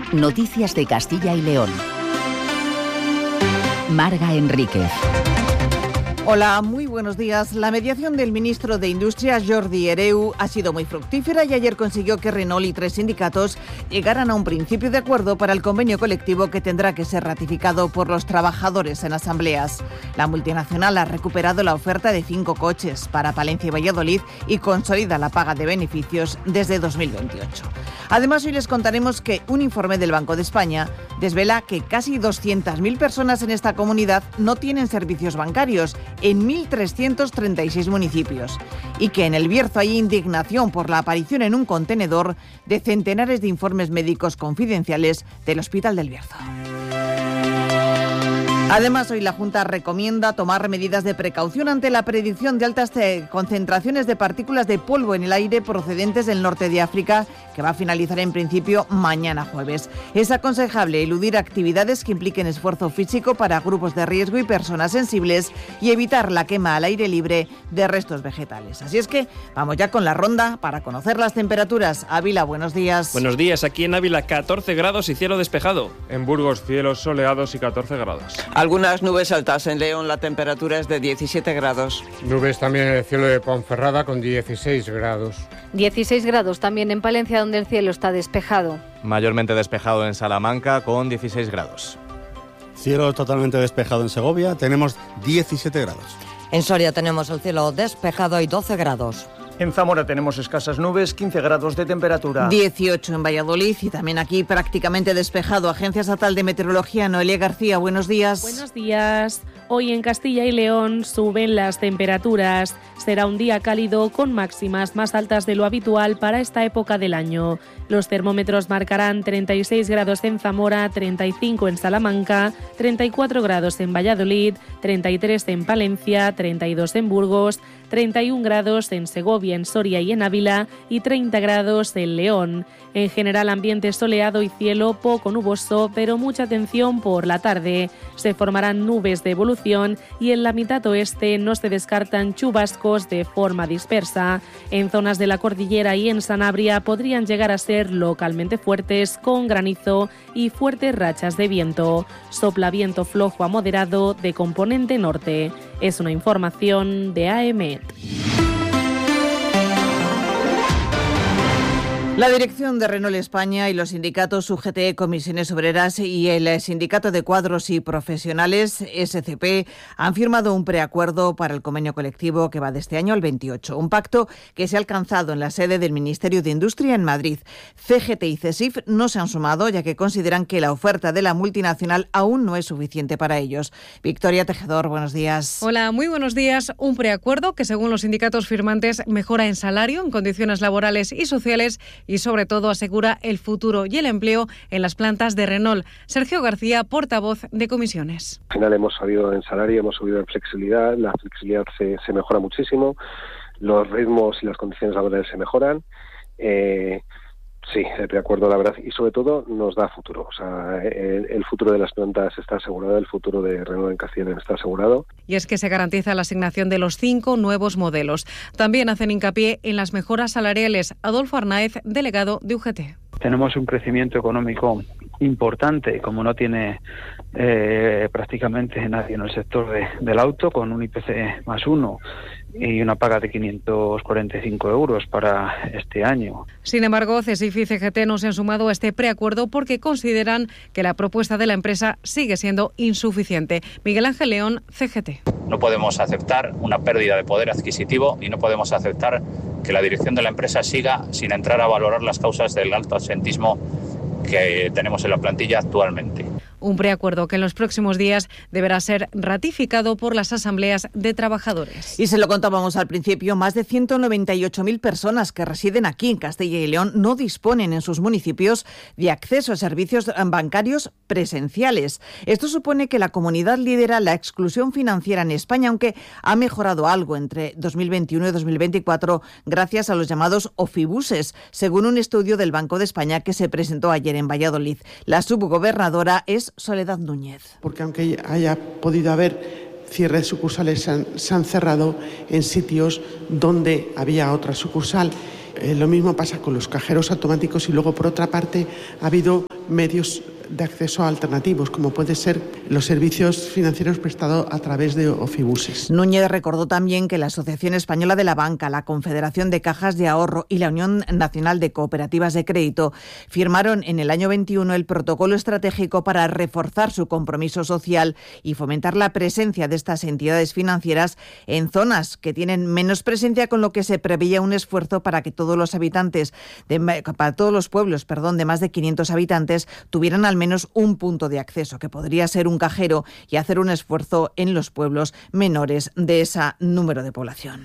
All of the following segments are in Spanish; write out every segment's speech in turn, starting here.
Noticias de Castilla y León. Marga Enríquez. Hola, muy buenos días. La mediación del ministro de Industria, Jordi Hereu, ha sido muy fructífera y ayer consiguió que Renault y 3 sindicatos llegaran a un principio de acuerdo para el convenio colectivo que tendrá que ser ratificado por los trabajadores en asambleas. La multinacional ha recuperado la oferta de 5 coches para Palencia y Valladolid y consolida la paga de beneficios desde 2028. Además, hoy les contaremos que un informe del Banco de España desvela que casi 200.000 personas en esta comunidad no tienen servicios bancarios en 1.336 municipios y que en El Bierzo hay indignación por la aparición en un contenedor de centenares de informes médicos confidenciales del Hospital del Bierzo. Además, hoy la Junta recomienda tomar medidas de precaución ante la predicción de altas concentraciones de partículas de polvo en el aire procedentes del norte de África, que va a finalizar en principio mañana jueves. Es aconsejable eludir actividades que impliquen esfuerzo físico para grupos de riesgo y personas sensibles y evitar la quema al aire libre de restos vegetales. Así es que vamos ya con la ronda para conocer las temperaturas. Ávila, buenos días. Buenos días. Aquí en Ávila 14 grados y cielo despejado. En Burgos cielos soleados y 14 grados. Algunas nubes altas. En León la temperatura es de 17 grados. Nubes también en el cielo de Ponferrada con 16 grados. 16 grados también en Palencia, donde el cielo está despejado. Mayormente despejado en Salamanca con 16 grados. Cielo totalmente despejado en Segovia, tenemos 17 grados. En Soria tenemos el cielo despejado y 12 grados. En Zamora tenemos escasas nubes, 15 grados de temperatura. 18 en Valladolid y también aquí prácticamente despejado. Agencia Estatal de Meteorología, Noelia García, buenos días. Buenos días. Hoy en Castilla y León suben las temperaturas. Será un día cálido con máximas más altas de lo habitual para esta época del año. Los termómetros marcarán 36 grados en Zamora, 35 en Salamanca, 34 grados en Valladolid, 33 en Palencia, 32 en Burgos, 31 grados en Segovia, en Soria y en Ávila y 30 grados en León. En general ambiente soleado y cielo poco nuboso, pero mucha atención por la tarde. Se formarán nubes de evolución y en la mitad oeste no se descartan chubascos de forma dispersa. En zonas de la cordillera y en Sanabria podrían llegar a ser localmente fuertes con granizo y fuertes rachas de viento. Sopla viento flojo a moderado de componente norte. Es una información de AEMET. La dirección de Renault España y los sindicatos UGT, Comisiones Obreras y el Sindicato de Cuadros y Profesionales, SCP, han firmado un preacuerdo para el convenio colectivo que va de este año al 28. Un pacto que se ha alcanzado en la sede del Ministerio de Industria en Madrid. CGT y CESIF no se han sumado ya que consideran que la oferta de la multinacional aún no es suficiente para ellos. Victoria Tejedor, buenos días. Hola, muy buenos días. Un preacuerdo que, según los sindicatos firmantes, mejora en salario, en condiciones laborales y sociales y sobre todo asegura el futuro y el empleo en las plantas de Renault. Sergio García, portavoz de Comisiones. Al final hemos subido en salario, hemos subido en flexibilidad, la flexibilidad se mejora muchísimo, los ritmos y las condiciones laborales se mejoran. Sí, el preacuerdo, la verdad, y sobre todo nos da futuro. O sea, el futuro de las plantas está asegurado, el futuro de Renault en Castilla y León está asegurado. Y es que se garantiza la asignación de los 5 nuevos modelos. También hacen hincapié en las mejoras salariales. Adolfo Arnaez, delegado de UGT. Tenemos un crecimiento económico importante, como no tiene prácticamente nadie en el sector del auto, con un IPC más 1 y una paga de 545 euros para este año. Sin embargo, CESIF y CGT no se han sumado a este preacuerdo porque consideran que la propuesta de la empresa sigue siendo insuficiente. Miguel Ángel León, CGT. No podemos aceptar una pérdida de poder adquisitivo y no podemos aceptar que la dirección de la empresa siga sin entrar a valorar las causas del alto absentismo que tenemos en la plantilla actualmente. Un preacuerdo que en los próximos días deberá ser ratificado por las asambleas de trabajadores. Y se lo contábamos al principio, más de 198.000 personas que residen aquí en Castilla y León no disponen en sus municipios de acceso a servicios bancarios presenciales. Esto supone que la comunidad lidera la exclusión financiera en España, aunque ha mejorado algo entre 2021 y 2024 gracias a los llamados ofibuses, según un estudio del Banco de España que se presentó ayer en Valladolid. La subgobernadora es Soledad Núñez. Porque aunque haya podido haber cierres sucursales, se han cerrado en sitios donde había otra sucursal. Lo mismo pasa con los cajeros automáticos y luego, por otra parte, ha habido medios de acceso alternativos, como puede ser los servicios financieros prestados a través de ofibuses. Núñez recordó también que la Asociación Española de la Banca, la Confederación de Cajas de Ahorro y la Unión Nacional de Cooperativas de Crédito firmaron en el año 21 el protocolo estratégico para reforzar su compromiso social y fomentar la presencia de estas entidades financieras en zonas que tienen menos presencia, con lo que se preveía un esfuerzo para que todos los habitantes, para todos los pueblos, de más de 500 habitantes tuvieran al menos un punto de acceso, que podría ser un cajero, y hacer un esfuerzo en los pueblos menores de ese número de población.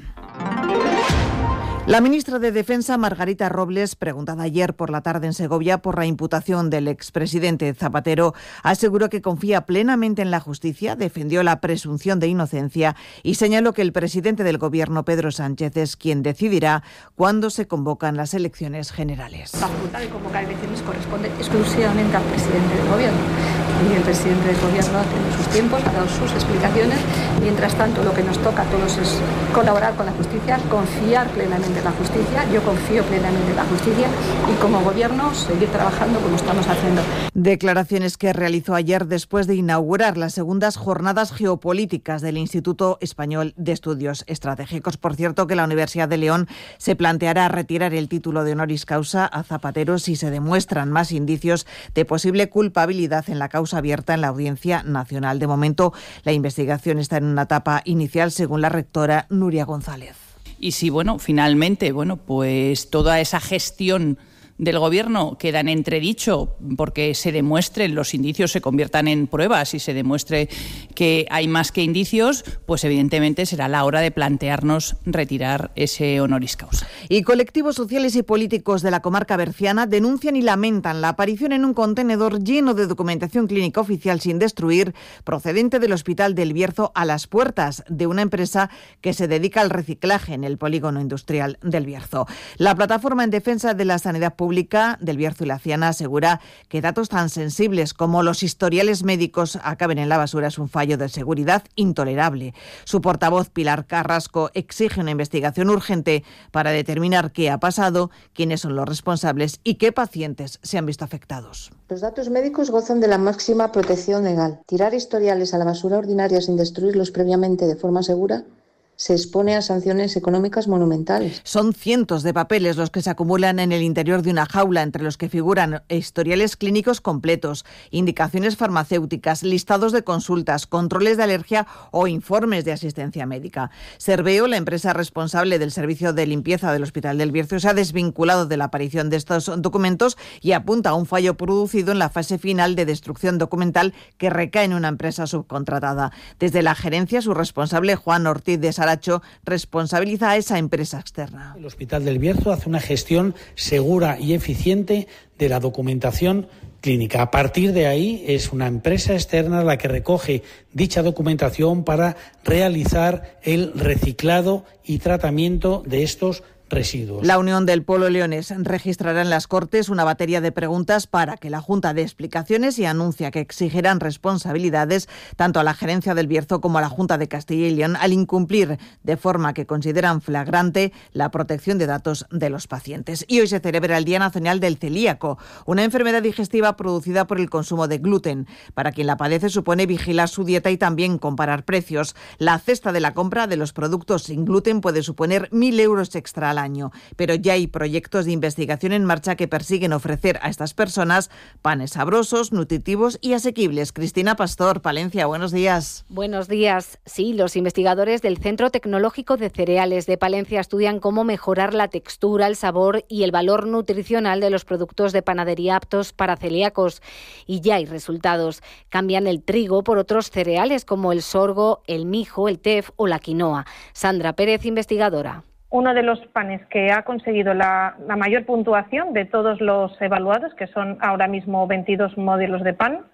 La ministra de Defensa, Margarita Robles, preguntada ayer por la tarde en Segovia por la imputación del expresidente Zapatero, aseguró que confía plenamente en la justicia, defendió la presunción de inocencia y señaló que el presidente del Gobierno, Pedro Sánchez, es quien decidirá cuándo se convocan las elecciones generales. La facultad de convocar elecciones corresponde exclusivamente al presidente del Gobierno. Y el presidente del Gobierno tiene sus tiempos, ha dado sus explicaciones. Mientras tanto, lo que nos toca a todos es colaborar con la justicia, confiar plenamente en la justicia. Yo confío plenamente en la justicia y como Gobierno seguir trabajando como estamos haciendo. Declaraciones que realizó ayer después de inaugurar las segundas jornadas geopolíticas del Instituto Español de Estudios Estratégicos. Por cierto, que la Universidad de León se planteará retirar el título de honoris causa a Zapatero si se demuestran más indicios de posible culpabilidad en la causa abierta en la Audiencia Nacional. De momento, la investigación está en una etapa inicial, según la rectora Nuria González. Y si, finalmente, pues toda esa gestión del Gobierno queda en entredicho porque se demuestren, los indicios se conviertan en pruebas y se demuestre que hay más que indicios, pues evidentemente será la hora de plantearnos retirar ese honoris causa. Y colectivos sociales y políticos de la comarca berciana denuncian y lamentan la aparición en un contenedor lleno de documentación clínica oficial sin destruir, procedente del Hospital del Bierzo, a las puertas de una empresa que se dedica al reciclaje en el polígono industrial del Bierzo. La plataforma en defensa de la sanidad pública del Bierzo y la Ciana asegura que datos tan sensibles como los historiales médicos acaben en la basura es un fallo de seguridad intolerable. Su portavoz, Pilar Carrasco, exige una investigación urgente para determinar qué ha pasado, quiénes son los responsables y qué pacientes se han visto afectados. Los datos médicos gozan de la máxima protección legal. Tirar historiales a la basura ordinaria sin destruirlos previamente de forma segura se expone a sanciones económicas monumentales. Son cientos de papeles los que se acumulan en el interior de una jaula, entre los que figuran historiales clínicos completos, indicaciones farmacéuticas, listados de consultas, controles de alergia o informes de asistencia médica. Serveo, la empresa responsable del servicio de limpieza del Hospital del Bierzo, se ha desvinculado de la aparición de estos documentos y apunta a un fallo producido en la fase final de destrucción documental que recae en una empresa subcontratada. Desde la gerencia, su responsable, Juan Ortiz de Saracho, responsabiliza a esa empresa externa. El Hospital del Bierzo hace una gestión segura y eficiente de la documentación clínica. A partir de ahí es una empresa externa la que recoge dicha documentación para realizar el reciclado y tratamiento de estos residuos. La Unión del Polo Leones registrará en las Cortes una batería de preguntas para que la Junta dé explicaciones y anuncia que exigirán responsabilidades tanto a la Gerencia del Bierzo como a la Junta de Castilla y León al incumplir de forma que consideran flagrante la protección de datos de los pacientes. Y hoy se celebra el Día Nacional del Celíaco, una enfermedad digestiva producida por el consumo de gluten. Para quien la padece supone vigilar su dieta y también comparar precios. La cesta de la compra de los productos sin gluten puede suponer 1.000 euros extra al año, pero ya hay proyectos de investigación en marcha que persiguen ofrecer a estas personas panes sabrosos, nutritivos y asequibles. Cristina Pastor, Palencia, buenos días. Buenos días. Sí, los investigadores del Centro Tecnológico de Cereales de Palencia estudian cómo mejorar la textura, el sabor y el valor nutricional de los productos de panadería aptos para celíacos. Y ya hay resultados. Cambian el trigo por otros cereales como el sorgo, el mijo, el tef o la quinoa. Sandra Pérez, investigadora. Uno de los panes que ha conseguido la mayor puntuación de todos los evaluados, que son ahora mismo 22 modelos de pan,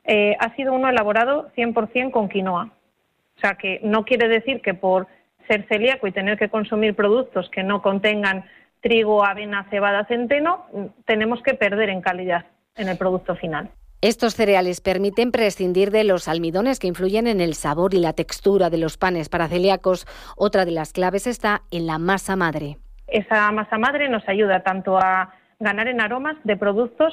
ha sido uno elaborado 100% con quinoa. O sea que no quiere decir que por ser celíaco y tener que consumir productos que no contengan trigo, avena, cebada, centeno, tenemos que perder en calidad en el producto final. Estos cereales permiten prescindir de los almidones que influyen en el sabor y la textura de los panes para celíacos. Otra de las claves está en la masa madre. Esa masa madre nos ayuda tanto a ganar en aromas de productos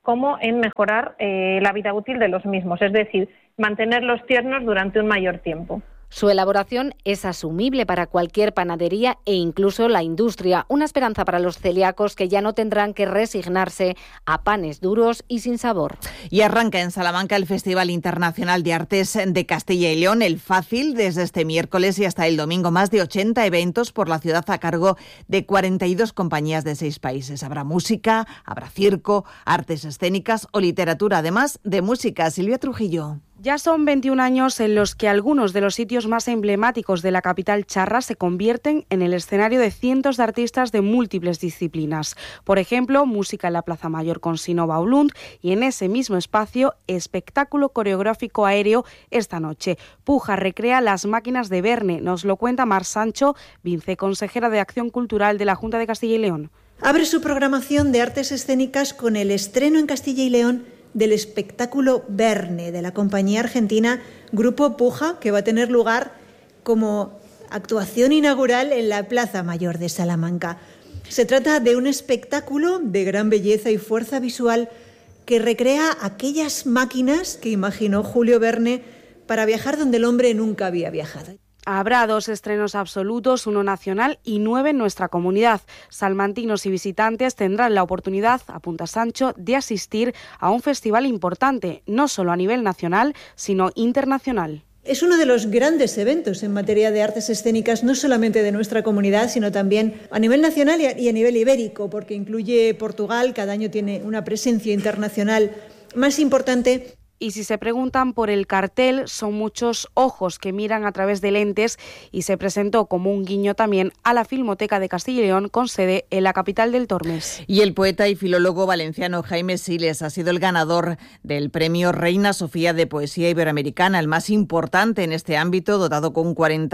como en mejorar la vida útil de los mismos, es decir, mantenerlos tiernos durante un mayor tiempo. Su elaboración es asumible para cualquier panadería e incluso la industria. Una esperanza para los celíacos que ya no tendrán que resignarse a panes duros y sin sabor. Y arranca en Salamanca el Festival Internacional de Artes de Castilla y León, el FACIL, desde este miércoles y hasta el domingo. Más de 80 eventos por la ciudad a cargo de 42 compañías de 6 países. Habrá música, habrá circo, artes escénicas o literatura, además de música. Silvia Trujillo. Ya son 21 años en los que algunos de los sitios más emblemáticos de la capital charra se convierten en el escenario de cientos de artistas de múltiples disciplinas. Por ejemplo, música en la Plaza Mayor con Sinova Ulund y en ese mismo espacio, espectáculo coreográfico aéreo esta noche. Puja recrea las máquinas de Verne, nos lo cuenta Mar Sancho, viceconsejera de Acción Cultural de la Junta de Castilla y León. Abre su programación de artes escénicas con el estreno en Castilla y León del espectáculo Verne de la compañía argentina Grupo Puja, que va a tener lugar como actuación inaugural en la Plaza Mayor de Salamanca. Se trata de un espectáculo de gran belleza y fuerza visual que recrea aquellas máquinas que imaginó Julio Verne para viajar donde el hombre nunca había viajado. Habrá 2 estrenos absolutos, uno nacional y 9 en nuestra comunidad. Salmantinos y visitantes tendrán la oportunidad, apunta Sancho, de asistir a un festival importante, no solo a nivel nacional, sino internacional. Es uno de los grandes eventos en materia de artes escénicas, no solamente de nuestra comunidad, sino también a nivel nacional y a nivel ibérico, porque incluye Portugal, cada año tiene una presencia internacional más importante. Y si se preguntan por el cartel, son muchos ojos que miran a través de lentes y se presentó como un guiño también a la Filmoteca de Castilla y León con sede en la capital del Tormes. Y el poeta y filólogo valenciano Jaime Siles ha sido el ganador del premio Reina Sofía de Poesía Iberoamericana, el más importante en este ámbito, dotado con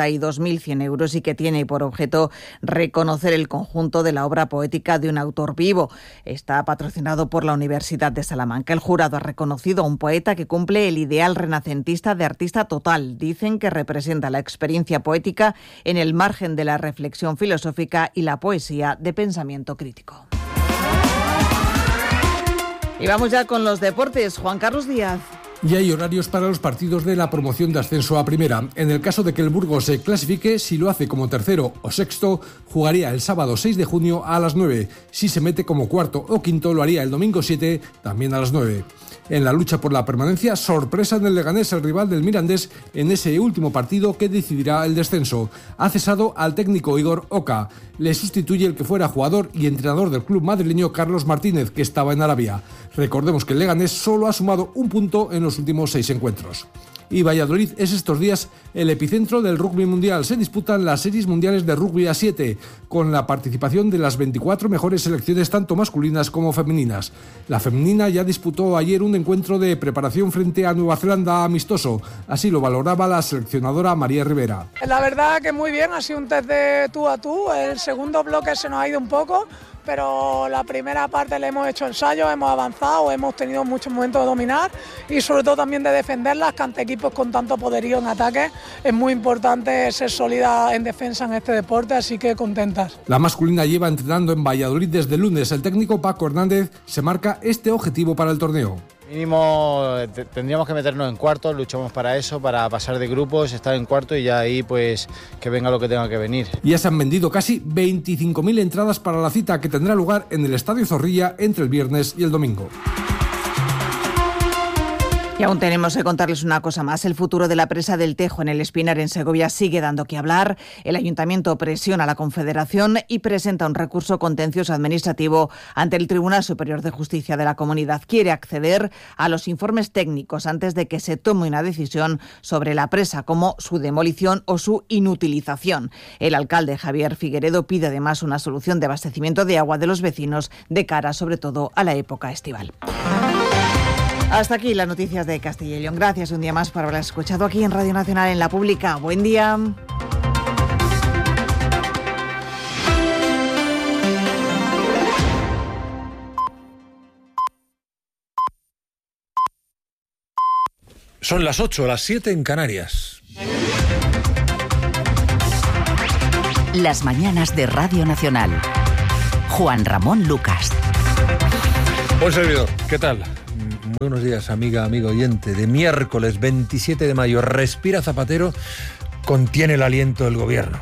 42.100 euros y que tiene por objeto reconocer el conjunto de la obra poética de un autor vivo. Está patrocinado por la Universidad de Salamanca. El jurado ha reconocido a un poeta que cumple el ideal renacentista de artista total. Dicen que representa la experiencia poética en el margen de la reflexión filosófica y la poesía de pensamiento crítico. Y vamos ya con los deportes. Juan Carlos Díaz. Ya hay horarios para los partidos de la promoción de ascenso a primera. En el caso de que el Burgos se clasifique, si lo hace como tercero o sexto, jugaría el sábado 6 de junio a las 9. Si se mete como cuarto o quinto, lo haría el domingo 7, también a las 9. En la lucha por la permanencia, sorpresa en el Leganés, el rival del Mirandés, en ese último partido que decidirá el descenso. Ha cesado al técnico Igor Oca. Le sustituye el que fuera jugador y entrenador del club madrileño Carlos Martínez, que estaba en Arabia. Recordemos que el Leganés solo ha sumado un punto en los últimos 6 encuentros. Y Valladolid es estos días el epicentro del rugby mundial. Se disputan las series mundiales de rugby a 7, con la participación de las 24 mejores selecciones tanto masculinas como femeninas. La femenina ya disputó ayer un encuentro de preparación frente a Nueva Zelanda amistoso. Así lo valoraba la seleccionadora María Rivera. La verdad que muy bien, ha sido un test de tú a tú. El segundo bloque se nos ha ido un poco, pero la primera parte le hemos hecho ensayos, hemos avanzado, hemos tenido muchos momentos de dominar y sobre todo también de defenderlas, que ante equipos con tanto poderío en ataque es muy importante ser sólida en defensa en este deporte, así que contentas. La masculina lleva entrenando en Valladolid desde el lunes. El técnico Paco Hernández se marca este objetivo para el torneo. Mínimo tendríamos que meternos en cuartos, luchamos para eso, para pasar de grupos, estar en cuarto y ya ahí pues que venga lo que tenga que venir. Ya se han vendido casi 25.000 entradas para la cita que tendrá lugar en el Estadio Zorrilla entre el viernes y el domingo. Y aún tenemos que contarles una cosa más. El futuro de la presa del Tejo en el Espinar, en Segovia, sigue dando que hablar. El Ayuntamiento presiona a la Confederación y presenta un recurso contencioso administrativo ante el Tribunal Superior de Justicia de la Comunidad. Quiere acceder a los informes técnicos antes de que se tome una decisión sobre la presa, como su demolición o su inutilización. El alcalde Javier Figueredo pide además una solución de abastecimiento de agua de los vecinos de cara sobre todo a la época estival. Hasta aquí las noticias de Castilla y León. Gracias un día más por haber escuchado aquí en Radio Nacional, en La Pública. Buen día. Son las 8, las 7 en Canarias. Las mañanas de Radio Nacional. Juan Ramón Lucas. Un servidor, ¿qué tal? Buenos días, amiga, amigo oyente. De miércoles 27 de mayo, respira Zapatero, contiene el aliento del gobierno.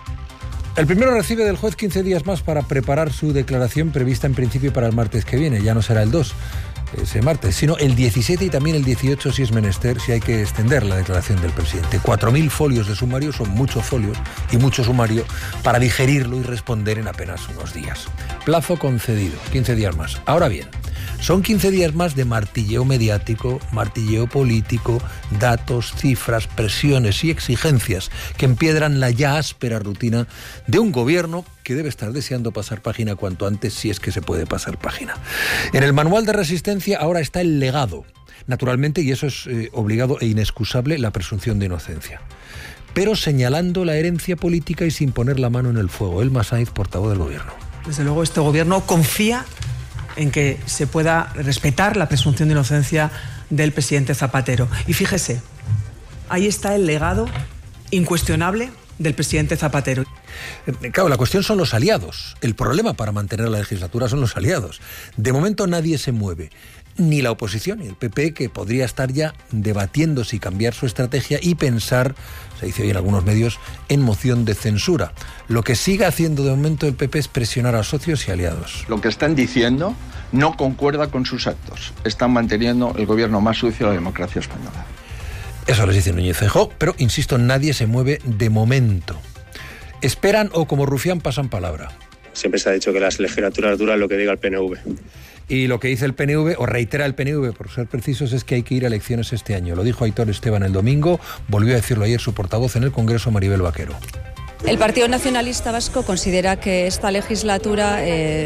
El primero recibe del juez 15 días más para preparar su declaración prevista en principio para el martes que viene. Ya no será el 2, ese martes, sino el 17 y también el 18 si es menester, si hay que extender la declaración del presidente. 4.000 folios de sumario son muchos folios y mucho sumario para digerirlo y responder en apenas unos días. Plazo concedido, 15 días más. Ahora bien, son 15 días más de martilleo mediático, martilleo político, datos, cifras, presiones y exigencias que empiedran la ya áspera rutina de un gobierno que debe estar deseando pasar página cuanto antes, si es que se puede pasar página. En el manual de resistencia ahora está el legado, naturalmente, y eso es obligado e inexcusable, la presunción de inocencia. Pero señalando la herencia política y sin poner la mano en el fuego. Elma Sainz, portavoz del gobierno. Desde luego este gobierno confía en que se pueda respetar la presunción de inocencia del presidente Zapatero. Y fíjese, ahí está el legado incuestionable del presidente Zapatero. Claro, la cuestión son los aliados. El problema para mantener la legislatura son los aliados. De momento nadie se mueve. Ni la oposición, ni el PP, que podría estar ya debatiendo si cambiar su estrategia y pensar, se dice hoy en algunos medios, en moción de censura. Lo que sigue haciendo de momento el PP es presionar a socios y aliados. Lo que están diciendo no concuerda con sus actos. Están manteniendo el gobierno más sucio de la democracia española. Eso les dice Núñez Feijóo, pero insisto, nadie se mueve de momento. Esperan o como rufián pasan palabra. Siempre se ha dicho que las legislaturas duran lo que diga el PNV. Y lo que dice el PNV, o reitera el PNV, por ser precisos, es que hay que ir a elecciones este año. Lo dijo Aitor Esteban el domingo, volvió a decirlo ayer su portavoz en el Congreso, Maribel Vaquero. El Partido Nacionalista Vasco considera que esta legislatura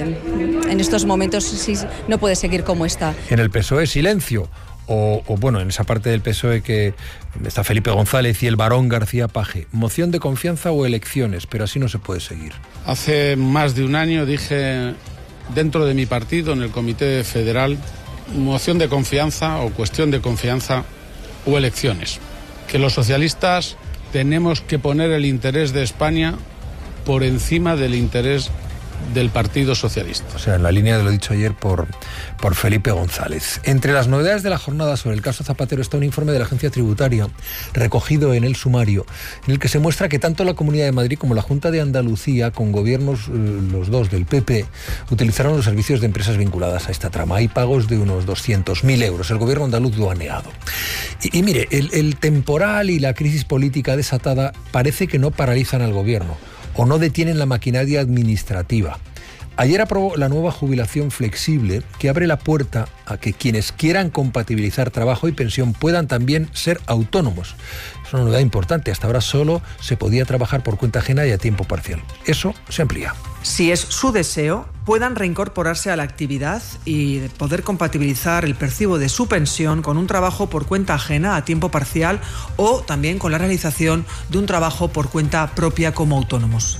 en estos momentos sí, no puede seguir como está. En el PSOE, silencio. O bueno, en esa parte del PSOE que está Felipe González y el varón García Paje. Moción de confianza o elecciones, pero así no se puede seguir. Hace más de un año dije dentro de mi partido, en el Comité Federal, moción de confianza o cuestión de confianza o elecciones. Que los socialistas tenemos que poner el interés de España por encima del interés del Partido Socialista. O sea, en la línea de lo dicho ayer por Felipe González. Entre las novedades de la jornada sobre el caso Zapatero está un informe de la Agencia Tributaria recogido en el sumario, en el que se muestra que tanto la Comunidad de Madrid como la Junta de Andalucía, con gobiernos los dos del PP, utilizaron los servicios de empresas vinculadas a esta trama. Hay pagos de unos 200.000 euros. El gobierno andaluz lo ha negado. Y mire, el temporal y la crisis política desatada parece que no paralizan al gobierno o no detienen la maquinaria administrativa. Ayer aprobó la nueva jubilación flexible que abre la puerta a que quienes quieran compatibilizar trabajo y pensión puedan también ser autónomos. Es una novedad importante. Hasta ahora solo se podía trabajar por cuenta ajena y a tiempo parcial. Eso se amplía. Si es su deseo, puedan reincorporarse a la actividad y poder compatibilizar el percibo de su pensión con un trabajo por cuenta ajena a tiempo parcial o también con la realización de un trabajo por cuenta propia como autónomos.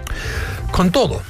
Con todo.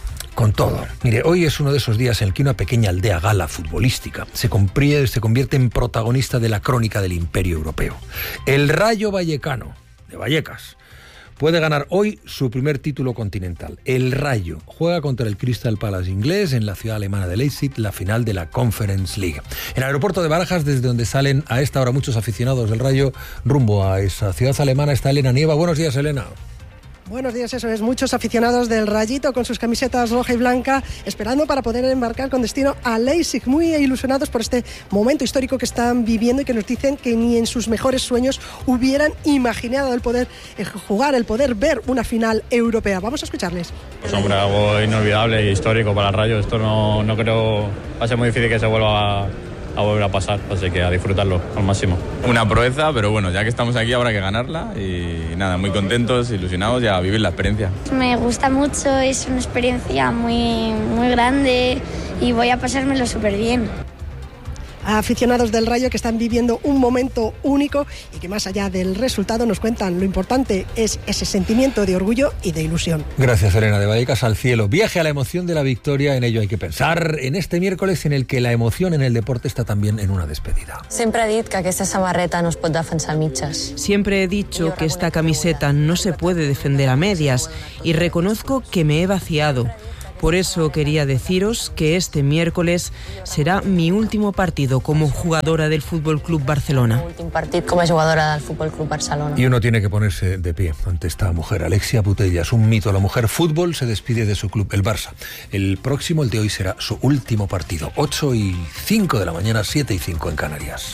Mire, hoy es uno de esos días en el que una pequeña aldea gala futbolística se convierte en protagonista de la crónica del imperio europeo. El Rayo Vallecano, de Vallecas, puede ganar hoy su primer título continental. El Rayo juega contra el Crystal Palace inglés en la ciudad alemana de Leipzig, la final de la Conference League. En el aeropuerto de Barajas, desde donde salen a esta hora muchos aficionados del Rayo, rumbo a esa ciudad alemana, está Elena Nieva. Buenos días, Elena. Buenos días, eso es. Muchos aficionados del Rayito con sus camisetas roja y blanca esperando para poder embarcar con destino a Leipzig, muy ilusionados por este momento histórico que están viviendo y que nos dicen que ni en sus mejores sueños hubieran imaginado el poder jugar, el poder ver una final europea. Vamos a escucharles. Pues hombre, algo inolvidable e histórico para el Rayo. Esto no creo, va a ser muy difícil que se vuelva a volver a pasar, así que a disfrutarlo al máximo. Una proeza, pero bueno, ya que estamos aquí habrá que ganarla y nada, muy contentos, ilusionados y a vivir la experiencia. Me gusta mucho, es una experiencia muy grande y voy a pasármelo súper bien. Aficionados del Rayo que están viviendo un momento único y que más allá del resultado nos cuentan lo importante es ese sentimiento de orgullo y de ilusión. Gracias, Elena. De Vallecas al cielo. Viaje a la emoción de la victoria, en ello hay que pensar en este miércoles en el que la emoción en el deporte está también en una despedida. Siempre he dicho que esta samarreta no es pot defensar mitjas. Siempre he dicho que esta camiseta no se puede defender a medias y reconozco que me he vaciado. Por eso quería deciros que este miércoles será mi último partido como jugadora del Fútbol Club Barcelona. Últim partit com a jugadora del Fútbol Club Barcelona. Y uno tiene que ponerse de pie ante esta mujer. Alexia Putellas, un mito. La mujer fútbol se despide de su club, el Barça. El próximo, el de hoy, será su último partido. 8:05 de la mañana, 7:05 en Canarias.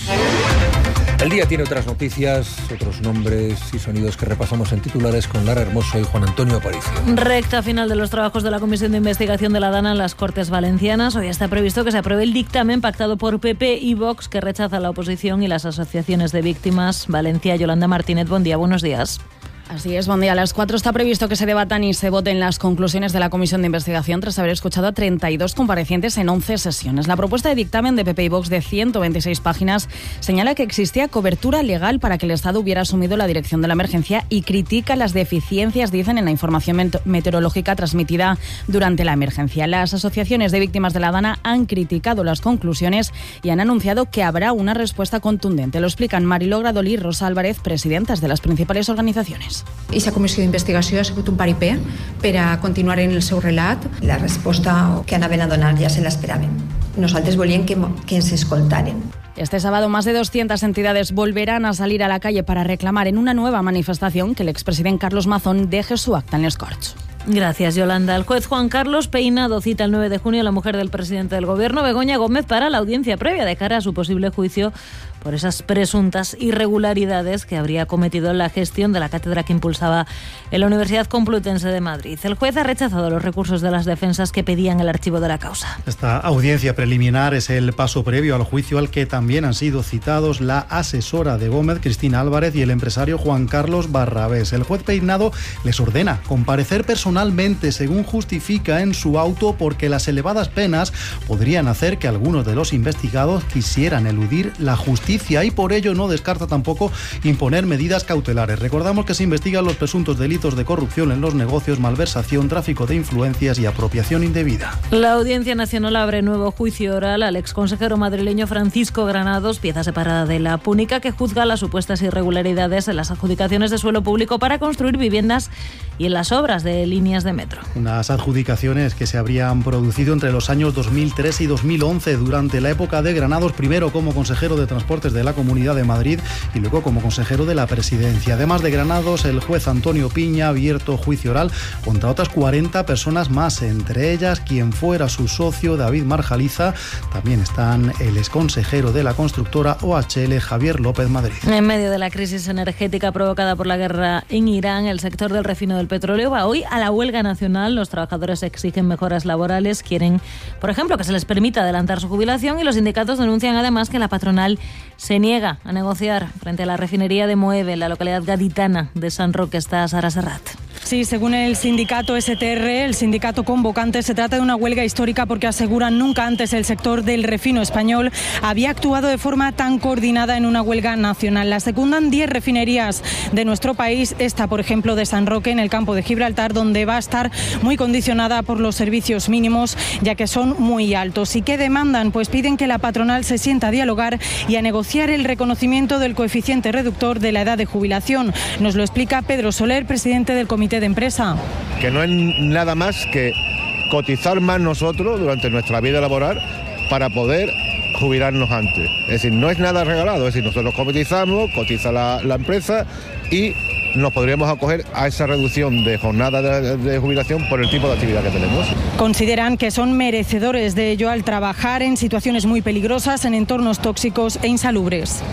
El día tiene otras noticias, otros nombres y sonidos que repasamos en titulares con Lara Hermoso y Juan Antonio Aparicio. Recta final de los trabajos de la Comisión de Investigación de la DANA en las Cortes Valencianas. Hoy está previsto que se apruebe el dictamen pactado por PP y Vox, que rechaza la oposición y las asociaciones de víctimas. Valencia, Yolanda Martínez, buen día, buenos días. Así es, buen día. A las 4 está previsto que se debatan y se voten las conclusiones de la Comisión de Investigación tras haber escuchado a 32 comparecientes en 11 sesiones. La propuesta de dictamen de PP y Vox de 126 páginas señala que existía cobertura legal para que el Estado hubiera asumido la dirección de la emergencia y critica las deficiencias, dicen, en la información meteorológica transmitida durante la emergencia. Las asociaciones de víctimas de la DANA han criticado las conclusiones y han anunciado que habrá una respuesta contundente. Lo explican Mariló Gradolí y Rosa Álvarez, presidentas de las principals organizacions. Aquesta comissió d'investigació ha sigut un paripé per a continuar en el seu relat. La resposta que anaven a donar ja se l'esperaven. Nosaltres volíem que ens escoltaren. Este sábado más de 200 entidades volverán a salir a la calle para reclamar en una nueva manifestación que el expresidente Carlos Mazón deje su acta en les Corts. Gracias, Yolanda. El juez Juan Carlos Peinado cita el 9 de junio a la mujer del presidente del Gobierno, Begoña Gómez, para la audiencia previa de cara a su posible juicio por esas presuntas irregularidades que habría cometido en la gestión de la cátedra que impulsaba en la Universidad Complutense de Madrid. El juez ha rechazado los recursos de las defensas que pedían el archivo de la causa. Esta audiencia preliminar es el paso previo al juicio al que también han sido citados la asesora de Gómez, Cristina Álvarez, y el empresario Juan Carlos Barrabés. El juez Peinado les ordena comparecer personalmente, según justifica en su auto, porque las elevadas penas podrían hacer que algunos de los investigados quisieran eludir la justicia y por ello no descarta tampoco imponer medidas cautelares. Recordamos que se investigan los presuntos delitos de corrupción en los negocios, malversación, tráfico de influencias y apropiación indebida. La Audiencia Nacional abre nuevo juicio oral al exconsejero madrileño Francisco Granados, pieza separada de la Púnica, que juzga las supuestas irregularidades en las adjudicaciones de suelo público para construir viviendas y en las obras de líneas de metro. Unas adjudicaciones que se habrían producido entre los años 2003 y 2011 durante la época de Granados, primero como consejero de Transportes de la Comunidad de Madrid y luego como consejero de la Presidencia. Además de Granados, el juez Antonio Piña ha abierto juicio oral contra otras 40 personas más, entre ellas quien fuera su socio David Marjaliza. También están el exconsejero de la constructora OHL, Javier López Madrid. En medio de la crisis energética provocada por la guerra en Irán, el sector del refino del petróleo va hoy a la huelga nacional. Los trabajadores exigen mejoras laborales, quieren, por ejemplo, que se les permita adelantar su jubilación, y los sindicatos denuncian además que la patronal se niega a negociar frente a la refinería de Moeve, en la localidad gaditana de San Roque. Está Sara Serrat. Sí, según el sindicato STR, el sindicato convocante, se trata de una huelga histórica porque aseguran nunca antes el sector del refino español había actuado de forma tan coordinada en una huelga nacional. La secundan 10 refinerías de nuestro país, esta por ejemplo de San Roque en el campo de Gibraltar, donde va a estar muy condicionada por los servicios mínimos, ya que son muy altos. ¿Y qué demandan? Pues piden que la patronal se sienta a dialogar y a negociar el reconocimiento del coeficiente reductor de la edad de jubilación. Nos lo explica Pedro Soler, presidente del Comité de Empresa. Que no es nada más que cotizar más nosotros durante nuestra vida laboral para poder jubilarnos antes. Es decir, no es nada regalado, es decir, nosotros cotizamos, cotiza la empresa y nos podríamos acoger a esa reducción de jornada de jubilación por el tipo de actividad que tenemos. Consideran que son merecedores de ello al trabajar en situaciones muy peligrosas, en entornos tóxicos e insalubres.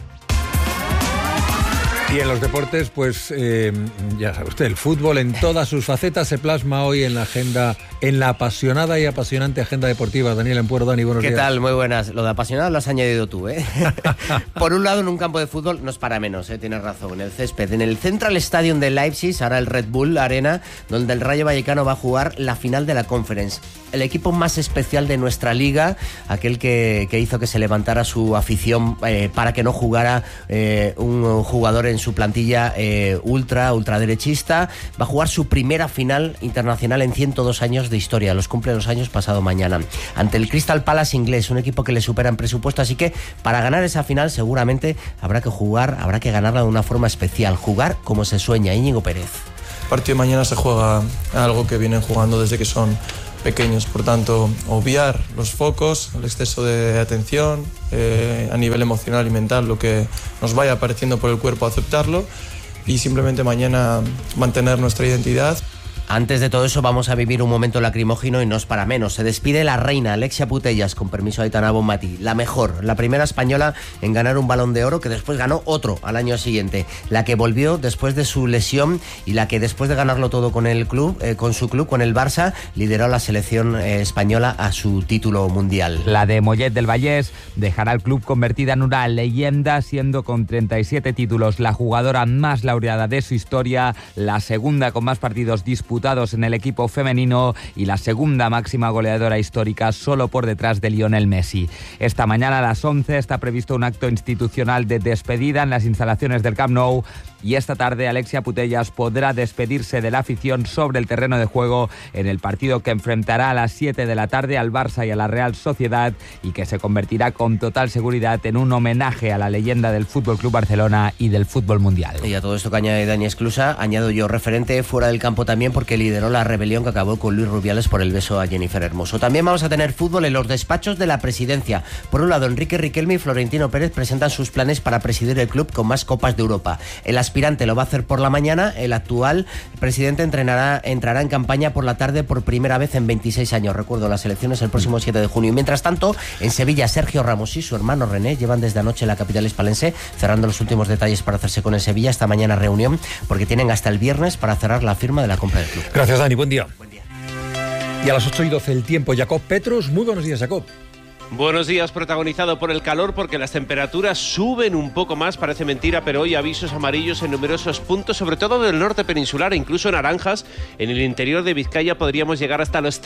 Y en los deportes, pues ya sabe usted, el fútbol en todas sus facetas se plasma hoy en la agenda, en la apasionada y apasionante agenda deportiva. Daniel Empuero, Dani, buenos días. ¿Qué tal? Muy buenas. Lo de apasionado lo has añadido tú, ¿eh? Por un lado, en un campo de fútbol no es para menos, tienes razón. En el césped, en el Central Stadium de Leipzig, ahora el Red Bull Arena, donde el Rayo Vallecano va a jugar la final de la Conference. El equipo más especial de nuestra liga, aquel que hizo que se levantara su afición para que no jugara un jugador en su plantilla ultraderechista, va a jugar su primera final internacional en 102 años de historia. Los cumple los años pasado mañana. Ante el Crystal Palace inglés, un equipo que le supera en presupuesto, así que para ganar esa final seguramente habrá que ganarla de una forma especial, jugar como se sueña. Íñigo Pérez. El partido de mañana se juega algo que vienen jugando desde que son pequeños. Por tanto, obviar los focos, el exceso de atención a nivel emocional y mental, lo que nos vaya apareciendo por el cuerpo, aceptarlo y simplemente mañana mantener nuestra identidad. Antes de todo eso vamos a vivir un momento lacrimógeno y no es para menos. Se despide la reina Alexia Putellas, con permiso de Aitana Bonmatí, la mejor, la primera española en ganar un Balón de Oro, que después ganó otro al año siguiente, la que volvió después de su lesión y la que después de ganarlo todo con el club, con su club, con el Barça, lideró a la selección española a su título mundial. La de Mollet del Vallès dejará al club convertida en una leyenda, siendo con 37 títulos la jugadora más laureada de su historia, la segunda con más partidos disputados en el equipo femenino y la segunda máxima goleadora histórica, solo por detrás de Lionel Messi. Esta mañana a las 11 está previsto un acto institucional de despedida en las instalaciones del Camp Nou, y esta tarde Alexia Putellas podrá despedirse de la afición sobre el terreno de juego en el partido que enfrentará a las 7 de la tarde al Barça y a la Real Sociedad, y que se convertirá con total seguridad en un homenaje a la leyenda del FC Barcelona y del fútbol mundial. Y a todo esto que añade Dani Esclusa, añado yo referente fuera del campo también, porque lideró la rebelión que acabó con Luis Rubiales por el beso a Jennifer Hermoso. También vamos a tener fútbol en los despachos de la presidencia. Por un lado, Enrique Riquelme y Florentino Pérez presentan sus planes para presidir el club con más Copas de Europa. El aspirante lo va a hacer por la mañana, el actual presidente entrará en campaña por la tarde por primera vez en 26 años. Recuerdo, las elecciones el próximo 7 de junio. Mientras tanto, en Sevilla, Sergio Ramos y su hermano René llevan desde anoche la capital hispalense cerrando los últimos detalles para hacerse con el Sevilla. Esta mañana reunión, porque tienen hasta el viernes para cerrar la firma de la compra del club. Gracias, Dani. Buen día. Buen día. Y a las 8:12 el tiempo, Jacob Petrus. Muy buenos días, Jacob. Buenos días, protagonizado por el calor, porque las temperaturas suben un poco más, parece mentira, pero hoy avisos amarillos en numerosos puntos, sobre todo del norte peninsular, incluso naranjas. En el interior de Vizcaya podríamos llegar hasta los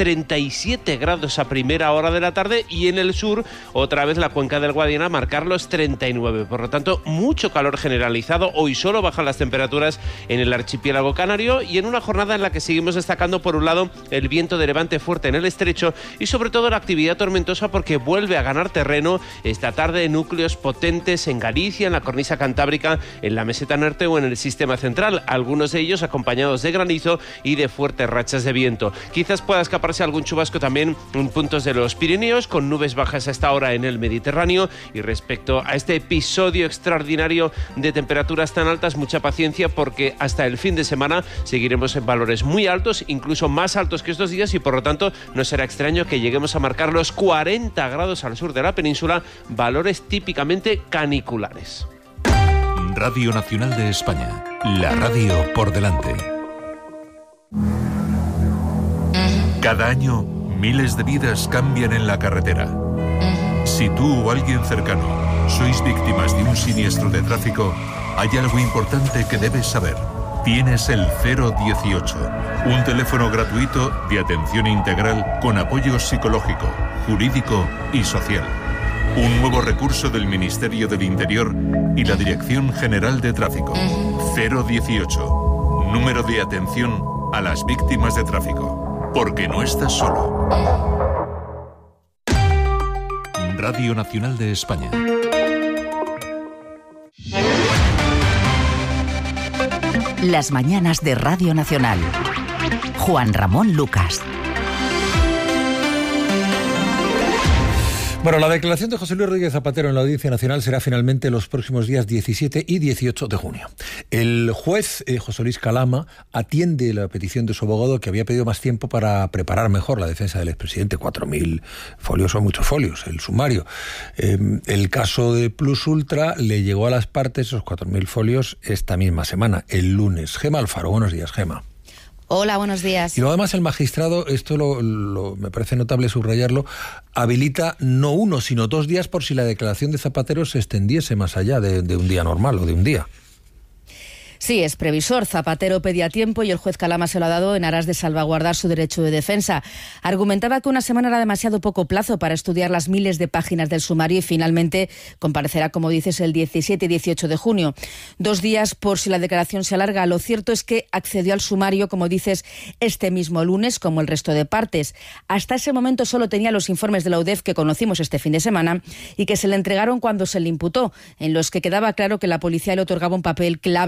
37 grados a primera hora de la tarde, y en el sur, otra vez la cuenca del Guadiana, marcar los 39. Por lo tanto, mucho calor generalizado. Hoy solo bajan las temperaturas en el archipiélago canario, y en una jornada en la que seguimos destacando, por un lado, el viento de levante fuerte en el estrecho y sobre todo la actividad tormentosa, porque vuelve a ganar terreno esta tarde núcleos potentes en Galicia, en la cornisa cantábrica, en la meseta norte o en el sistema central, algunos de ellos acompañados de granizo y de fuertes rachas de viento. Quizás pueda escaparse algún chubasco también en puntos de los Pirineos, con nubes bajas a esta hora en el Mediterráneo. Y respecto a este episodio extraordinario de temperaturas tan altas, mucha paciencia, porque hasta el fin de semana seguiremos en valores muy altos, incluso más altos que estos días, y por lo tanto no será extraño que lleguemos a marcar los 40 grados al sur de la península, valores típicamente caniculares. Radio Nacional de España, la radio por delante. Cada año, miles de vidas cambian en la carretera. Si tú o alguien cercano sois víctimas de un siniestro de tráfico, hay algo importante que debes saber. Tienes el 018, un teléfono gratuito de atención integral con apoyo psicológico, jurídico y social. Un nuevo recurso del Ministerio del Interior y la Dirección General de Tráfico. 018, número de atención a las víctimas de tráfico. Porque no estás solo. Radio Nacional de España. Las mañanas de Radio Nacional. Juan Ramón Lucas. Bueno, la declaración de José Luis Rodríguez Zapatero en la Audiencia Nacional será finalmente los próximos días 17 y 18 de junio. El juez José Luis Calama atiende la petición de su abogado, que había pedido más tiempo para preparar mejor la defensa del expresidente. 4.000 folios son muchos folios, el sumario. El caso de Plus Ultra le llegó a las partes, esos 4.000 folios, esta misma semana, el lunes. Gema Alfaro, buenos días, Gema. Hola, buenos días. Y luego además el magistrado, esto me parece notable subrayarlo, habilita no 1, sino 2 días por si la declaración de Zapatero se extendiese más allá de un día normal o de un día. Sí, es previsor. Zapatero pedía tiempo y el juez Calama se lo ha dado en aras de salvaguardar su derecho de defensa. Argumentaba que una semana era demasiado poco plazo para estudiar las miles de páginas del sumario y finalmente comparecerá, como dices, el 17 y 18 de junio. 2 días por si la declaración se alarga. Lo cierto es que accedió al sumario, como dices, este mismo lunes, como el resto de partes. Hasta ese momento solo tenía los informes de la UDEF que conocimos este fin de semana y que se le entregaron cuando se le imputó, en los que quedaba claro que la policía le otorgaba un papel clave en la red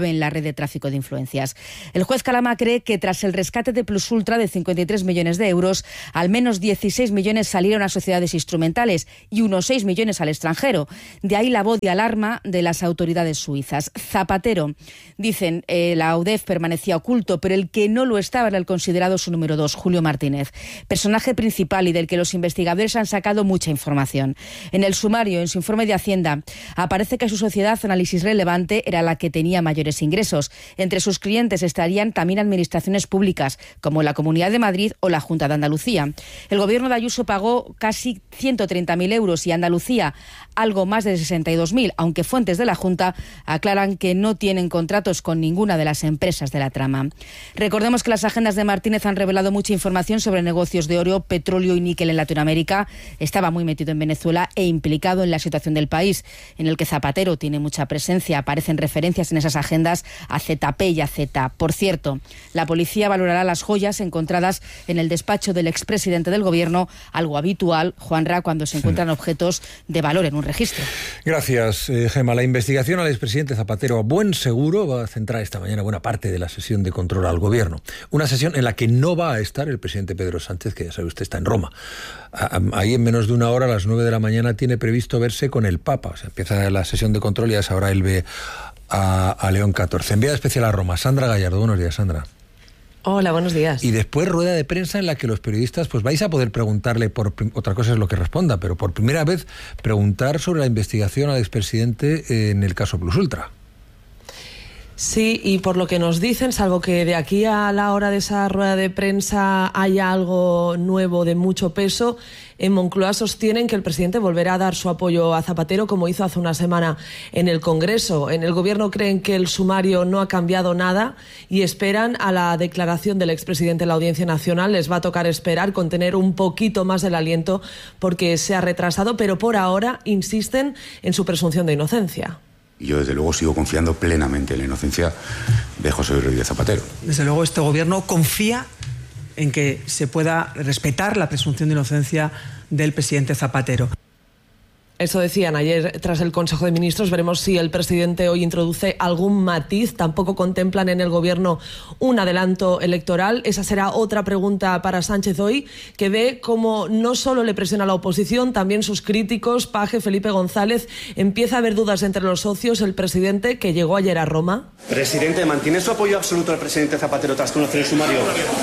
de tráfico de influencias. El juez Calama cree que tras el rescate de Plus Ultra de 53 millones de euros, al menos 16 millones salieron a sociedades instrumentales y unos 6 millones al extranjero. De ahí la voz de alarma de las autoridades suizas. Zapatero, dicen, la UDEF permanecía oculto, pero el que no lo estaba era el considerado su número 2, Julio Martínez, personaje principal y del que los investigadores han sacado mucha información. En el sumario, en su informe de Hacienda, aparece que su sociedad Análisis Relevante era la que tenía mayores ingresos. Entre sus clientes estarían también administraciones públicas, como la Comunidad de Madrid o la Junta de Andalucía. El gobierno de Ayuso pagó casi 130.000 euros y Andalucía algo más de 62.000, aunque fuentes de la Junta aclaran que no tienen contratos con ninguna de las empresas de la trama. Recordemos que las agendas de Martínez han revelado mucha información sobre negocios de oro, petróleo y níquel en Latinoamérica. Estaba muy metido en Venezuela e implicado en la situación del país, en el que Zapatero tiene mucha presencia. Aparecen referencias en esas agendas a ZP y a Z. Por cierto, la policía valorará las joyas encontradas en el despacho del expresidente del gobierno, algo habitual, Juanra, cuando se encuentran objetos de valor en un registro. Gracias, Gemma. La investigación al expresidente Zapatero a buen seguro va a centrar esta mañana buena parte de la sesión de control al gobierno. Una sesión en la que no va a estar el presidente Pedro Sánchez, que ya sabe usted está en Roma. Ahí en menos de una hora, a las 9 de la mañana, tiene previsto verse con el Papa. O sea, empieza la sesión de control y a esa hora él ve a León XIV. Enviada especial a Roma, Sandra Gallardo. Buenos días, Sandra. Hola, buenos días. Y después rueda de prensa en la que los periodistas pues vais a poder preguntarle, otra cosa es lo que responda, pero por primera vez preguntar sobre la investigación al expresidente en el caso Plus Ultra. Sí, y por lo que nos dicen, salvo que de aquí a la hora de esa rueda de prensa haya algo nuevo de mucho peso, en Moncloa sostienen que el presidente volverá a dar su apoyo a Zapatero, como hizo hace una semana en el Congreso. En el Gobierno creen que el sumario no ha cambiado nada y esperan a la declaración del expresidente en la Audiencia Nacional. Les va a tocar esperar, contener un poquito más el aliento porque se ha retrasado, pero por ahora insisten en su presunción de inocencia. Yo, desde luego, sigo confiando plenamente en la inocencia de José Luis Rodríguez Zapatero. Desde luego, este gobierno confía en que se pueda respetar la presunción de inocencia del presidente Zapatero. Eso decían ayer tras el Consejo de Ministros. Veremos si el presidente hoy introduce algún matiz. Tampoco contemplan en el gobierno un adelanto electoral. Esa será otra pregunta para Sánchez hoy, que ve cómo no solo le presiona la oposición, también sus críticos, Paje, Felipe González. Empieza a haber dudas entre los socios. El presidente, que llegó ayer a Roma. Presidente, ¿mantiene su apoyo absoluto al presidente Zapatero tras conocer el sumario?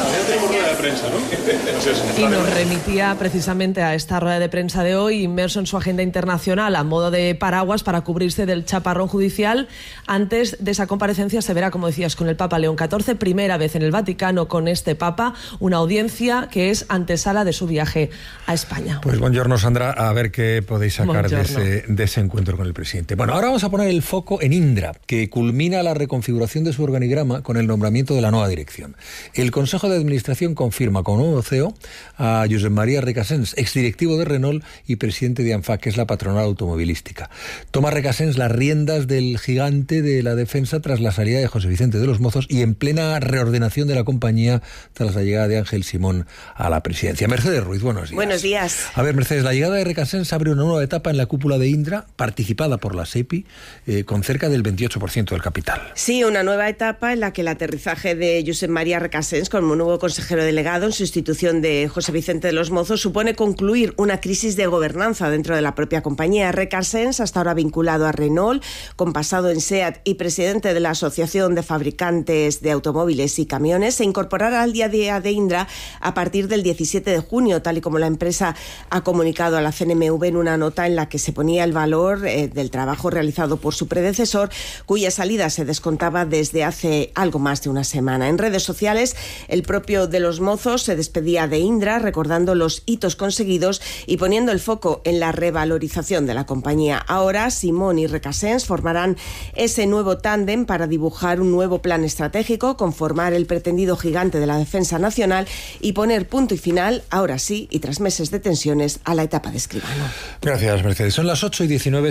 Y nos remitía precisamente a esta rueda de prensa de hoy, inmerso en su agenda internacional a modo de paraguas para cubrirse del chaparrón judicial. Antes de esa comparecencia se verá, como decías, con el Papa León XIV, primera vez en el Vaticano con este Papa, una audiencia que es antesala de su viaje a España. Pues buongiorno, Sandra, a ver qué podéis sacar de ese encuentro con el presidente. Bueno, ahora vamos a poner el foco en Indra, que culmina la reconfiguración de su organigrama con el nombramiento de la nueva dirección. El Consejo de Administración confirma como nuevo CEO a Josep María Recasens, exdirectivo de Renault y presidente de ANFAC, que es la patronal automovilística. Toma Recasens las riendas del gigante de la defensa tras la salida de José Vicente de los Mozos y en plena reordenación de la compañía tras la llegada de Ángel Simón a la presidencia. Mercedes Ruiz, buenos días. Buenos días. A ver, Mercedes, la llegada de Recasens abre una nueva etapa en la cúpula de Indra, participada por la SEPI, con cerca del 28% del capital. Sí, una nueva etapa en la que el aterrizaje de Josep María Recasens como nuevo consejero delegado en sustitución de José Vicente de los Mozos supone concluir una crisis de gobernanza dentro de la propia compañía. Recasens, hasta ahora vinculado a Renault, con pasado en SEAT y presidente de la Asociación de Fabricantes de Automóviles y Camiones, se incorporará al día a día de Indra a partir del 17 de junio, tal y como la empresa ha comunicado a la CNMV en una nota en la que se ponía el valor del trabajo realizado por su predecesor, cuya salida se descontaba desde hace algo más de una semana. En redes sociales, el propio de los Mozos se despedía de Indra, recordando los hitos conseguidos y poniendo el foco en la revalorización de la compañía. Ahora, Simón y Recasens formarán ese nuevo tándem para dibujar un nuevo plan estratégico, conformar el pretendido gigante de la defensa nacional y poner punto y final, ahora sí, y tras meses de tensiones, a la etapa de Escribano. Gracias, Mercedes. Son las 8:19,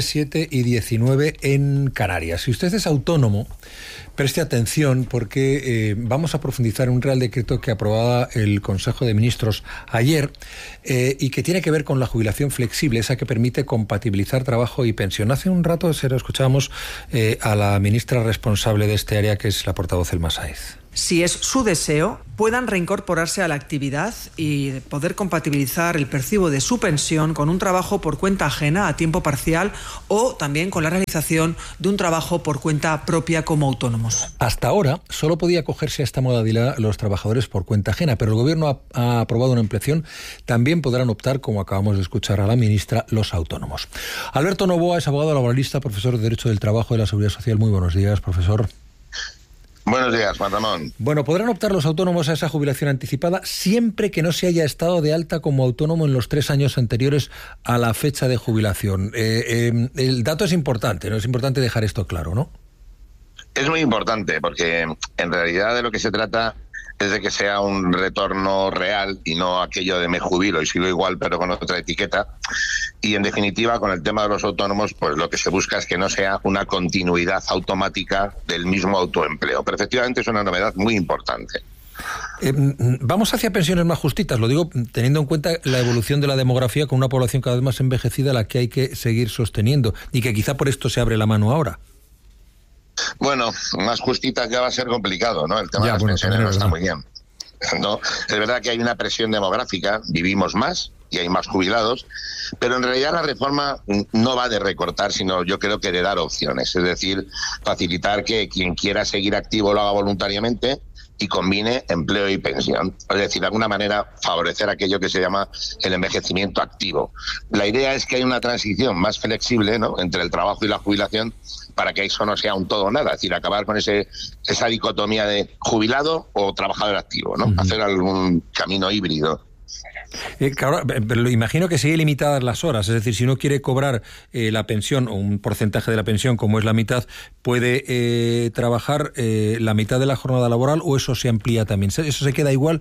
7:19 en Canarias. Si usted es autónomo, preste atención porque vamos a profundizar en un Real Decreto que aprobaba el Consejo de Ministros ayer y que tiene que ver con la jubilación flexible, esa que permite compatibilizar trabajo y pensión. Hace un rato escuchábamos a la ministra responsable de este área, que es la portavoz Elma Sáez. Si es su deseo, puedan reincorporarse a la actividad y poder compatibilizar el percibo de su pensión con un trabajo por cuenta ajena a tiempo parcial o también con la realización de un trabajo por cuenta propia como autónomos. Hasta ahora solo podía acogerse a esta modalidad los trabajadores por cuenta ajena, pero el Gobierno ha aprobado una ampliación. También podrán optar, como acabamos de escuchar a la ministra, los autónomos. Alberto Novoa es abogado laboralista, profesor de Derecho del Trabajo y de la Seguridad Social. Muy buenos días, profesor. Buenos días, Juan Ramón. Bueno, podrán optar los autónomos a esa jubilación anticipada siempre que no se haya estado de alta como autónomo en los 3 años anteriores a la fecha de jubilación. El dato es importante, ¿no? Es importante dejar esto claro, ¿no? Es muy importante porque en realidad de lo que se trata es de que sea un retorno real y no aquello de me jubilo y sigo igual pero con otra etiqueta. Y en definitiva, con el tema de los autónomos, pues lo que se busca es que no sea una continuidad automática del mismo autoempleo. Pero efectivamente es una novedad muy importante. Vamos hacia pensiones más justitas, lo digo teniendo en cuenta la evolución de la demografía con una población cada vez más envejecida a la que hay que seguir sosteniendo y que quizá por esto se abre la mano ahora. Bueno, más justitas ya va a ser complicado, ¿no? El tema de las pensiones no está muy bien, ¿no? Es verdad que hay una presión demográfica, vivimos más y hay más jubilados, pero en realidad la reforma no va de recortar, sino yo creo que de dar opciones, es decir, facilitar que quien quiera seguir activo lo haga voluntariamente y combine empleo y pensión. Es decir, de alguna manera favorecer aquello que se llama el envejecimiento activo. La idea es que haya una transición más flexible, ¿no?, entre el trabajo y la jubilación, para que eso no sea un todo o nada, es decir, acabar con esa dicotomía de jubilado o trabajador activo, ¿no? Hacer algún camino híbrido. Claro, pero imagino que sigue limitadas las horas, es decir, si uno quiere cobrar la pensión o un porcentaje de la pensión como es la mitad, puede trabajar la mitad de la jornada laboral o eso se amplía también. ¿Eso se queda igual?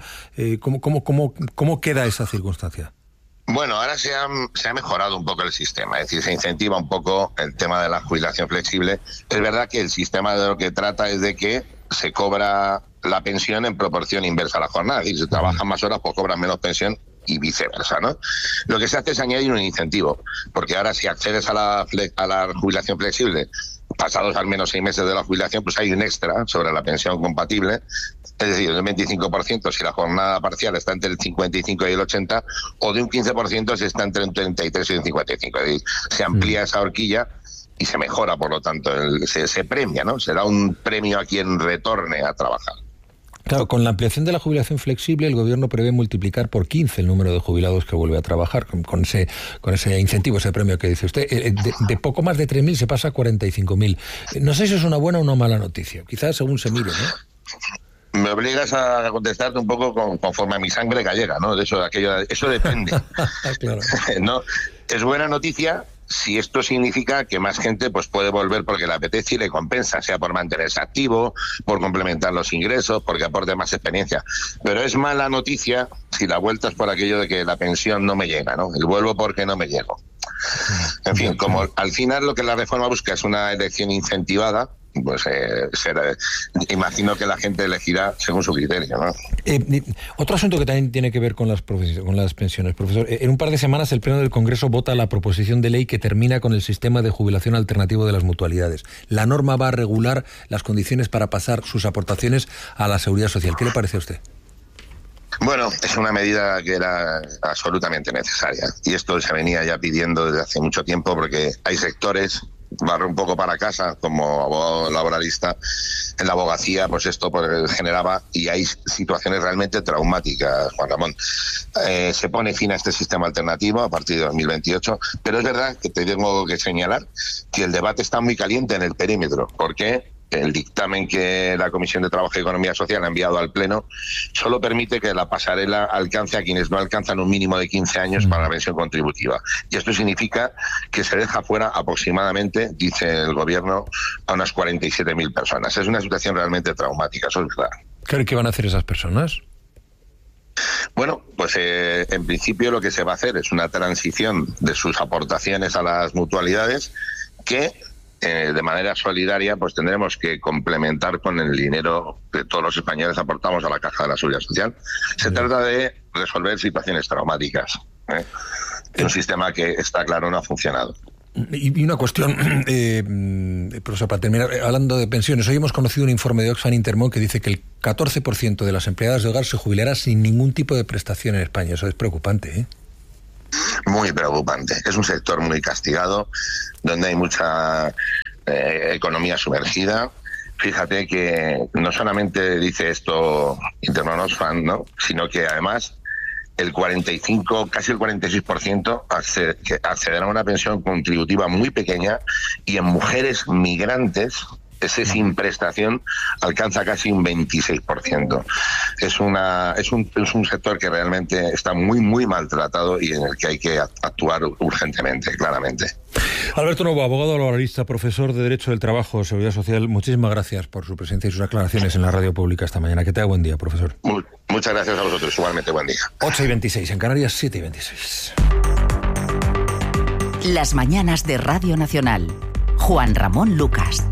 ¿Cómo queda esa circunstancia? Bueno, ahora se ha mejorado un poco el sistema, es decir, se incentiva un poco el tema de la jubilación flexible. Es verdad que el sistema de lo que trata es de que se cobra la pensión en proporción inversa a la jornada, es decir, si trabajan más horas pues cobran menos pensión y viceversa, ¿no? Lo que se hace es añadir un incentivo, porque ahora si accedes a la jubilación flexible pasados al menos 6 meses de la jubilación, pues hay un extra sobre la pensión compatible, es decir, del 25% si la jornada parcial está entre el 55 y el 80, o de un 15% si está entre el 33 y el 55, es decir, se amplía esa horquilla y se mejora, por lo tanto, se premia, ¿no? Se da un premio a quien retorne a trabajar. Claro, con la ampliación de la jubilación flexible, el Gobierno prevé multiplicar por 15 el número de jubilados que vuelve a trabajar, con ese incentivo, ese premio que dice usted. De poco más de 3.000 se pasa a 45.000. No sé si es una buena o una mala noticia, quizás según se mire, ¿no? Me obligas a contestarte un poco conforme a mi sangre gallega, ¿no? De eso depende. Claro. ¿No? Es buena noticia si esto significa que más gente pues puede volver porque le apetece y le compensa, sea por mantenerse activo, por complementar los ingresos, porque aporte más experiencia. Pero es mala noticia si la vuelta es por aquello de que la pensión no me llega, ¿no? El vuelvo porque no me llego. En fin, como al final lo que la reforma busca es una elección incentivada, pues imagino que la gente elegirá según su criterio, ¿no? Otro asunto que también tiene que ver con las pensiones, profesor. En un par de semanas el Pleno del Congreso vota la proposición de ley que termina con el sistema de jubilación alternativo de las mutualidades. La norma va a regular las condiciones para pasar sus aportaciones a la Seguridad Social. ¿Qué le parece a usted? Bueno, es una medida que era absolutamente necesaria y esto se venía ya pidiendo desde hace mucho tiempo porque hay sectores, barro un poco para casa como abogado laboralista, en la abogacía pues esto generaba y hay situaciones realmente traumáticas, Juan Ramón. Se pone fin a este sistema alternativo a partir de 2028, pero es verdad que te tengo que señalar que el debate está muy caliente en el perímetro, porque el dictamen que la Comisión de Trabajo y Economía Social ha enviado al Pleno solo permite que la pasarela alcance a quienes no alcanzan un mínimo de 15 años para la pensión contributiva. Y esto significa que se deja fuera aproximadamente, dice el Gobierno, a unas 47.000 personas. Es una situación realmente traumática, eso es verdad. ¿Qué van a hacer esas personas? Bueno, pues en principio lo que se va a hacer es una transición de sus aportaciones a las mutualidades que de manera solidaria pues tendremos que complementar con el dinero que todos los españoles aportamos a la Caja de la Seguridad Social. Se trata de resolver situaciones traumáticas, Un sistema que, está claro, no ha funcionado. Y una cuestión, profesor, para terminar, hablando de pensiones, hoy hemos conocido un informe de Oxfam Intermón que dice que el 14% de las empleadas de hogar se jubilará sin ningún tipo de prestación en España. Eso es preocupante, ¿eh? Muy preocupante. Es un sector muy castigado, donde hay mucha economía sumergida. Fíjate que no solamente dice esto Intermón Oxfam, ¿no?, sino que además el 45, casi el 46% accederá a una pensión contributiva muy pequeña, y en mujeres migrantes ese sin prestación alcanza casi un 26%. Es un sector que realmente está muy maltratado y en el que hay que actuar urgentemente, claramente. Alberto Novo, abogado laboralista, profesor de Derecho del Trabajo, Seguridad Social, muchísimas gracias por su presencia y sus aclaraciones en la radio pública esta mañana. Que tenga buen día, profesor. Muchas gracias a vosotros, igualmente buen día. 8:26, en Canarias 7:26. Las mañanas de Radio Nacional. Juan Ramón Lucas.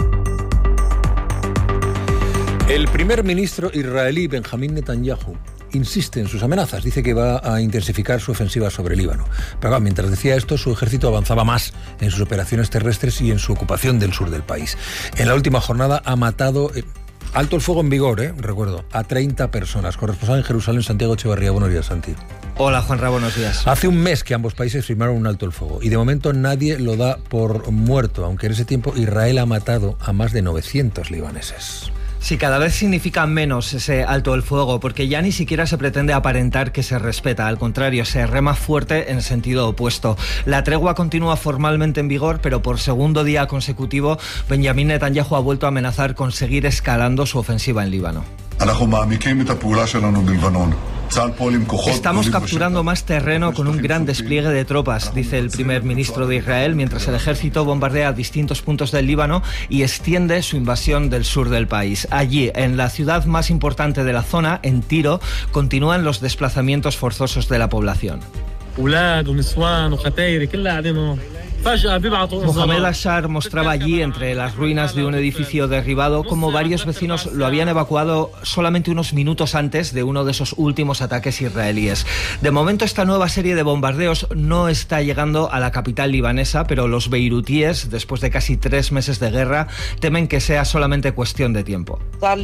El primer ministro israelí Benjamín Netanyahu insiste en sus amenazas. Dice que va a intensificar su ofensiva sobre el Líbano. Pero mientras decía esto, su ejército avanzaba más en sus operaciones terrestres y en su ocupación del sur del país. En la última jornada ha matado, alto el fuego en vigor, recuerdo, a 30 personas. Corresponsal en Jerusalén, Santiago Echevarría. Buenos días, Santi. Hola, Juanra, buenos días. Hace un mes que ambos países firmaron un alto el fuego y de momento nadie lo da por muerto, aunque en ese tiempo Israel ha matado a más de 900 libaneses. Sí, cada vez significa menos ese alto el fuego, porque ya ni siquiera se pretende aparentar que se respeta. Al contrario, se rema fuerte en sentido opuesto. La tregua continúa formalmente en vigor, pero por segundo día consecutivo, Benjamín Netanyahu ha vuelto a amenazar con seguir escalando su ofensiva en Líbano. Estamos capturando más terreno con un gran despliegue de tropas, dice el primer ministro de Israel, mientras el ejército bombardea distintos puntos del Líbano y extiende su invasión del sur del país. Allí, en la ciudad más importante de la zona, en Tiro, continúan los desplazamientos forzosos de la población. Mohamed Ashar mostraba allí, entre las ruinas de un edificio derribado, cómo varios vecinos lo habían evacuado solamente unos minutos antes de uno de esos últimos ataques israelíes. De momento, esta nueva serie de bombardeos no está llegando a la capital libanesa, pero los beirutíes, después de casi 3 meses de guerra, temen que sea solamente cuestión de tiempo. Porque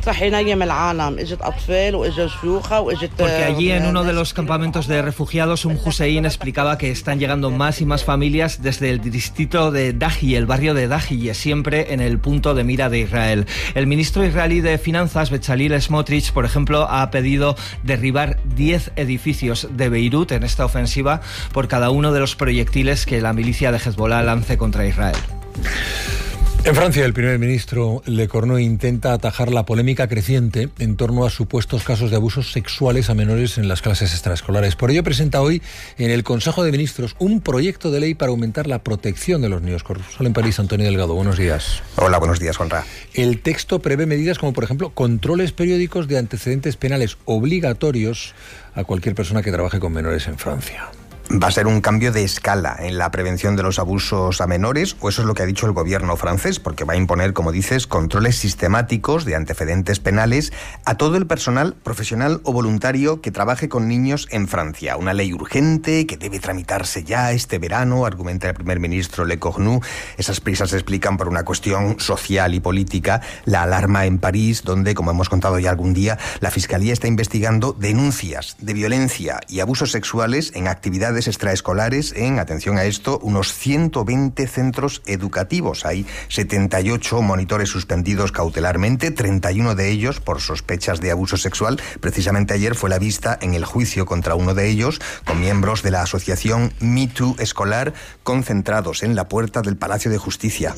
allí, en uno de los campamentos de refugiados, un Hussein explicaba que están llegando más y más familias desde el distrito de Dahi, el barrio de Dahi, siempre en el punto de mira de Israel. El ministro israelí de Finanzas, Bezalel Smotrich, por ejemplo, ha pedido derribar 10 edificios de Beirut en esta ofensiva por cada uno de los proyectiles que la milicia de Hezbollah lance contra Israel. En Francia, el primer ministro Le Cornu intenta atajar la polémica creciente en torno a supuestos casos de abusos sexuales a menores en las clases extraescolares. Por ello presenta hoy en el Consejo de Ministros un proyecto de ley para aumentar la protección de los niños. Corresponsal en París, Antonio Delgado. Buenos días. Hola, buenos días, Juanra. El texto prevé medidas como, por ejemplo, controles periódicos de antecedentes penales obligatorios a cualquier persona que trabaje con menores en Francia. Va a ser un cambio de escala en la prevención de los abusos a menores, o eso es lo que ha dicho el gobierno francés, porque va a imponer, como dices, controles sistemáticos de antecedentes penales a todo el personal profesional o voluntario que trabaje con niños en Francia. Una ley urgente que debe tramitarse ya este verano, argumenta el primer ministro Le Cornu. Esas prisas se explican por una cuestión social y política. La alarma en París, donde, como hemos contado ya algún día, la Fiscalía está investigando denuncias de violencia y abusos sexuales en actividades extraescolares en, atención a esto, unos 120 centros educativos. Hay 78 monitores suspendidos cautelarmente, 31 de ellos por sospechas de abuso sexual. Precisamente ayer fue la vista en el juicio contra uno de ellos, con miembros de la asociación Me Too Escolar concentrados en la puerta del Palacio de Justicia,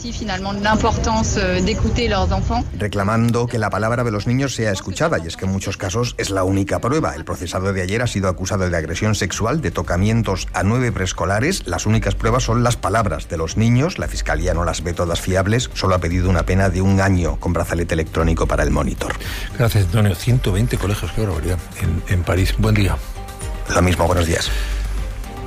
reclamando que la palabra de los niños sea escuchada, y es que en muchos casos es la única prueba. El procesado de ayer ha sido acusado de agresión sexual, de tocamiento a 9 preescolares. Las únicas pruebas son las palabras de los niños. La Fiscalía no las ve todas fiables. Solo ha pedido una pena de 1 año con brazalete electrónico para el monitor. Gracias, Antonio. 120 colegios, qué barbaridad, en París. Buen día. Lo mismo, buenos días.